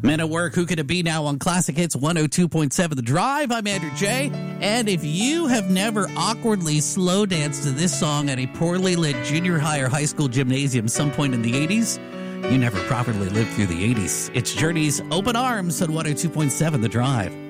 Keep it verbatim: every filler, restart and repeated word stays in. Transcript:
Men at Work, Who Could It Be Now on Classic Hits one oh two point seven The Drive. I'm Andrew J. And if you have never awkwardly slow danced to this song at a poorly lit junior high or high school gymnasium some point in the eighties, you never properly lived through the eighties. It's Journey's Open Arms on one oh two point seven The Drive.